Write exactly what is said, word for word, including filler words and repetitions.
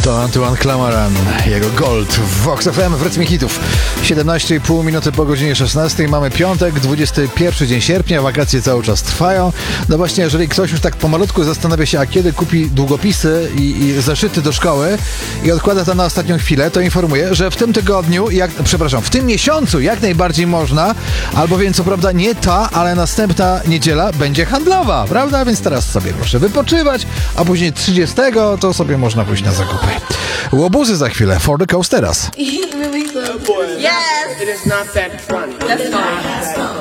To Antoine Clamaran, jego Gold w Vox F M w rytmie hitów. siedemnaście i pół minuty po godzinie szesnastej. Mamy piątek, dwudziesty pierwszy dzień sierpnia, wakacje cały czas trwają. No właśnie, jeżeli ktoś już tak pomalutku zastanawia się, a kiedy kupi długopisy i, i zeszyty do szkoły i odkłada to na ostatnią chwilę, to informuję, że w tym tygodniu, jak, przepraszam, w tym miesiącu jak najbardziej można, albowiem co prawda nie ta, ale następna niedziela będzie handlowa, prawda? Więc teraz sobie proszę wypoczywać, a później trzydziestego to sobie można pójść na zakupy. Łobuzy za chwilę, For the Coast teraz. Yes! It is not that funny. That's fine.